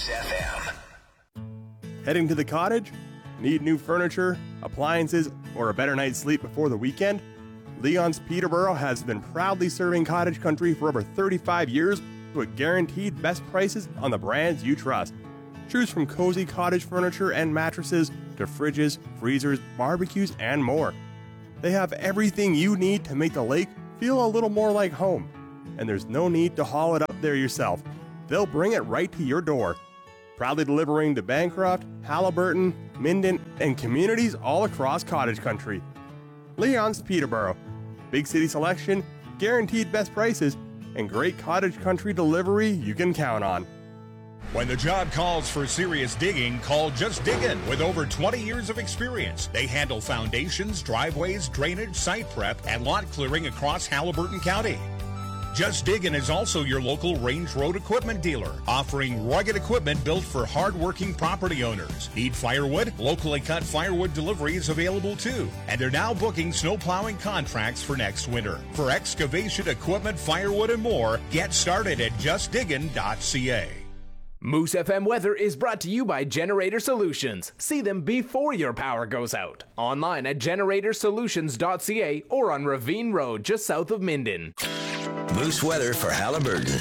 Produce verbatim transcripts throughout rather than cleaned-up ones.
Moose F M. Heading to the cottage? Need new furniture, appliances, or a better night's sleep before the weekend? Leon's Peterborough has been proudly serving cottage country for over thirty-five years with guaranteed best prices on the brands you trust. Choose from cozy cottage furniture and mattresses to fridges, freezers, barbecues, and more. They have everything you need to make the lake feel a little more like home. And there's no need to haul it up there yourself. They'll bring it right to your door. Proudly delivering to Bancroft, Halliburton, Minden, and communities all across cottage country. Leon's Peterborough. Big city selection, guaranteed best prices, and great cottage country delivery you can count on. When the job calls for serious digging, call Just Diggin' with over twenty years of experience. They handle foundations, driveways, drainage, site prep, and lot clearing across Halliburton County. Just Diggin' is also your local Range Road equipment dealer, offering rugged equipment built for hard-working property owners. Need firewood? Locally cut firewood delivery is available too. And they're now booking snow plowing contracts for next winter. For excavation equipment, firewood, and more, get started at just diggin dot c a. Moose F M weather is brought to you by Generator Solutions. See them before your power goes out. Online at generator solutions dot c a or on Ravine Road just south of Minden. Moose weather for Halliburton.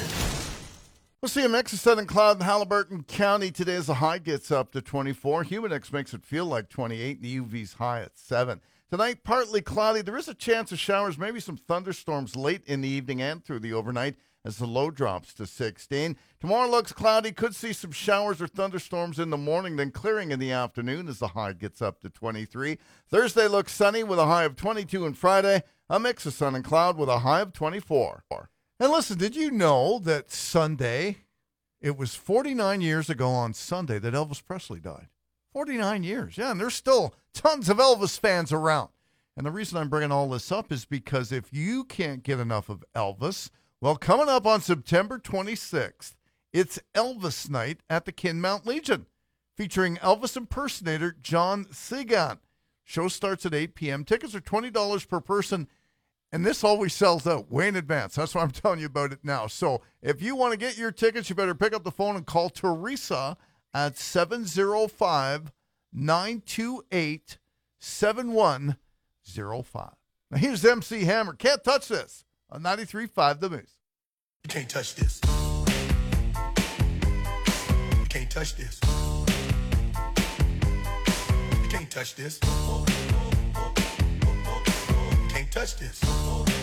We'll see a mix of sun and cloud in Halliburton County today as the high gets up to twenty-four. Humidex makes it feel like twenty-eight, and the U V's high at seven. Tonight, partly cloudy. There is a chance of showers, maybe some thunderstorms late in the evening and through the overnight as the low drops to sixteen. Tomorrow looks cloudy. Could see some showers or thunderstorms in the morning, then clearing in the afternoon as the high gets up to twenty-three. Thursday looks sunny with a high of twenty-two, and Friday, a mix of sun and cloud with a high of twenty-four. And listen, did you know that Sunday, it was forty-nine years ago on Sunday that Elvis Presley died? forty-nine years, yeah, and there's still tons of Elvis fans around. And the reason I'm bringing all this up is because if you can't get enough of Elvis, well, coming up on September twenty-sixth, it's Elvis Night at the Kinmount Legion, featuring Elvis impersonator John Segan. Show starts at eight p.m. Tickets are twenty dollars per person, and this always sells out way in advance. That's why I'm telling you about it now. So if you want to get your tickets, you better pick up the phone and call Teresa at seven oh five, nine two eight, seven one oh five. Now here's M C Hammer. Can't touch this on ninety-three point five The Moose. You can't touch this. You can't touch this. You can't touch this. You can't touch this.